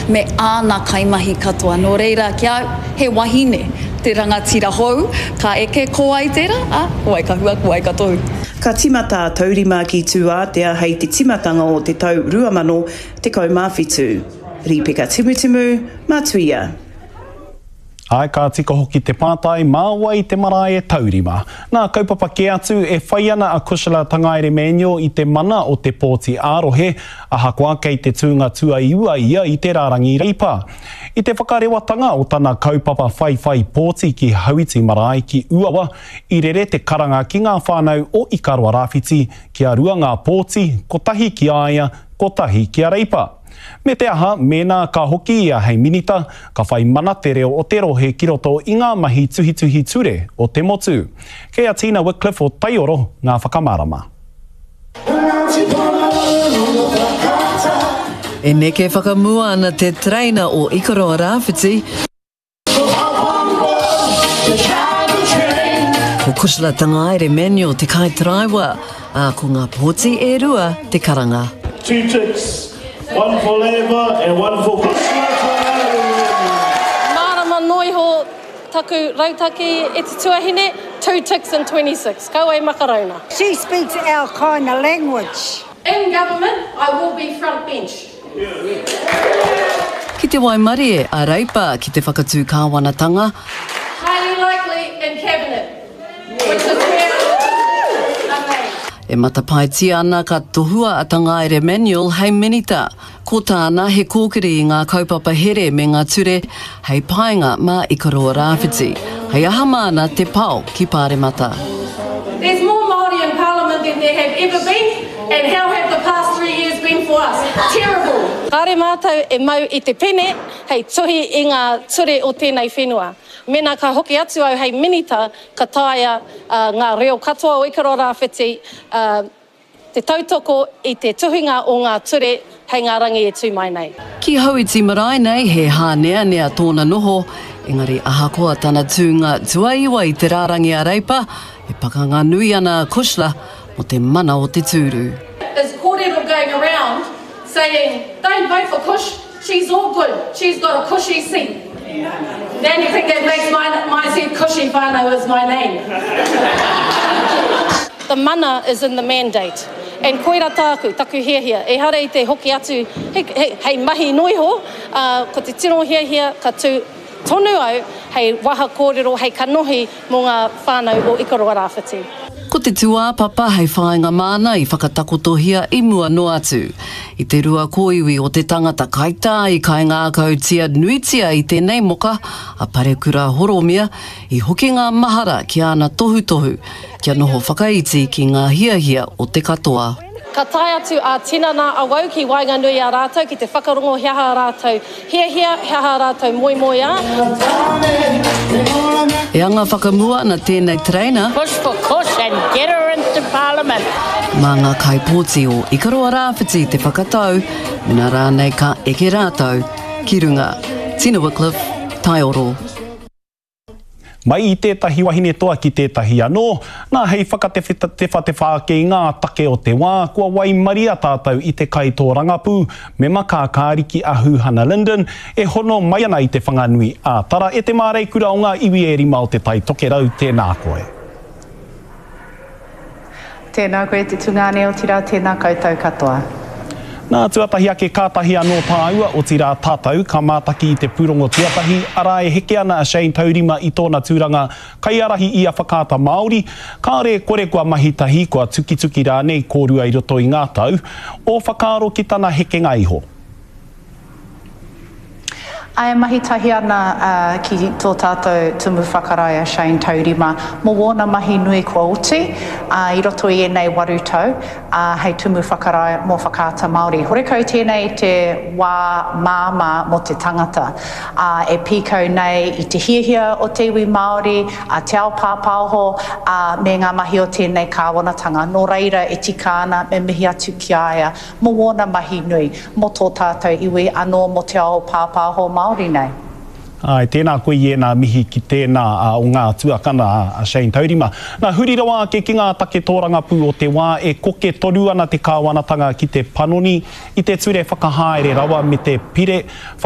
me āna kaimahi katoa. Nō reira kia he wahine te rangatira hou, ka eke ko ai tera, ko ai ka hua, ko ai ka tohu. Ka timata taurima ki Tūātea hei te timatanga o te tau 2017. Ripeka Timu, Matuia. Ai ka tika hoki te pātai, māwai te marae taurima. Nā kaupapa ke atu e whai ana a Kushla Tangaire Manual i te mana o te pōti ārohe, a hakoa kei te tūnga tua iua ia i te rārangi reipa. I te whakarewatanga o tana kaupapa whai pōti ki Hauiti Marae ki Uawa, i rere te karanga ki ngā whānau o Ikaroa Rāwhiti, ki a rua ngā pōti, kotahi ki aia, kotahi ki a reipa. Me te aha, mēnā ka hoki ia hei minita, ka whai mana te reo o te rohe ki roto i ngā mahi tuhituhi ture o te motu. Kei a Tina Wycliffe o Taioro, ngā whakamarama. E neke whakamua ana te traina o Ikaroa Rāwhiti. Ko Kushla Tangaire Manual te kai traiwa, a ko ngā pōti e rua te karanga. 2 ticks. One for Labour and one for Marama noiho taku rautaki e te tuahine, 2 ticks and 26. Kau ai makarona. She speaks our kind of language. In government, I will be front bench. Ki te Waimarie a reipa ki te whakatū kāwanatanga. Highly likely in cabinet, which is where E matapaiti ana ka tohua a Tangaire Manual hei minita. Ko tāna he kōkiri i ngā kaupapa here me ngā ture hei painga mā Ikaroa Rāwhiti. Hei aha mana te pao ki Pāremata. there's more Māori in Parliament than there have ever been, and how have the past 3 years been for us? Terrible. Kāre mātou e mau i te pene, hei tuhi i ngā ture o tēnei whenua. Mena ka hoki atu au hei minita ka taia ngā reo katoa o Ikaroa Rāwhiti, te tautoko i te tuhinga o ngā ture hei ngā rangi e tū mai nei. Ki Hauiti Marae nei he hānea nea tōna noho, engari ahakoa tana tūnga tuaiwa i te rārangi a reipa, e pakanga nui ana Kushla mo te mana o te tūru. There's kōrero going around saying, don't vote for Kush, she's all good, she's got a cushy seat. The only thing that makes my seat cushy whānau is my name. The mana is in the mandate. And koira tāku, taku hia, e hara i te hoki atu, hei mahi noiho, ko te tino hia, ka tū tonu au, hei waha kōrero, hei kanohi mō ngā whānau o Ikaroa Rāwhiti. Ko te tua papa hei whāinga mana i whakatakotohia i mua no atu. I te rua kōiwi o te tangata kaita i kai ngā kautia nuitia i tēnei moka, a parekura horomia, i hoki ngā mahara ki ana tohu, kia noho whakaiti ki ngā hia o te katoa. Ka tae atu a tinana a wau ki Wainganui a rātou, ki te whakarongo hiaha a rātou, hiaha a rātou moi a. E anga whakamua na tēnei traina. Push for Kush and get her into Parliament. Mā ngā kaipōti o Ikaroa Rāwhiti te whakatau, mena rānei ka eke rātou, ki runga. Tina Wycliffe, Taioro. Mai i tētahi wahine toa ki tētahi anō, nā hei whakatewha ke ngā take o te wā, kua Waimarie tātou i te kai tō rangapū, me maka kāriki a Hannah Linden, e hono mai ana i te whanganui a tara, e te māreikura o ngā iwi e rima o te tai toke rau, tēnā koe. Tēnā koe te tungane o tira, tēnā koutou katoa. Nā tuatahi ake kātahi anō tāua o tira tātou, ka mātaki i te pūrongo tuatahi, ara e heke ana a Shane Taurima i tōna tūranga kaiarahi i a whakāta Māori, kāre kore kua mahitahi kua tuki rānei kōrua i roto i ngā tau, o whakaaro ki tana hekenga iho. Ai mahi tahi ana ki tō tātou tumu whakaraia Shane Taurima, mō wōna mahi nui kua oti, i roto i enei waru tau, hei tumu whakaraia mō whakāta Māori. Horekau tēnei te wā māma mō te tangata. E pīkau nei i te hiahia o te iwi Māori, te ao pāpāho, me ngā mahi o tēnei kāwanatanga. Nō reira e tika ana me mihi atu ki aia, mō wōna mahi nui, mō tō tātou iwi anō mō te ao pāpāho Māori. Ai, tēnā koe i ena mihi ki tēnā o ngā tuakana a Shane Taurima. Nā huri rawa ake ki ngā take tōrangapū o te wā e koke toru ana te kāwanatanga ki te panoni i te ture whakahaere rawa me te pire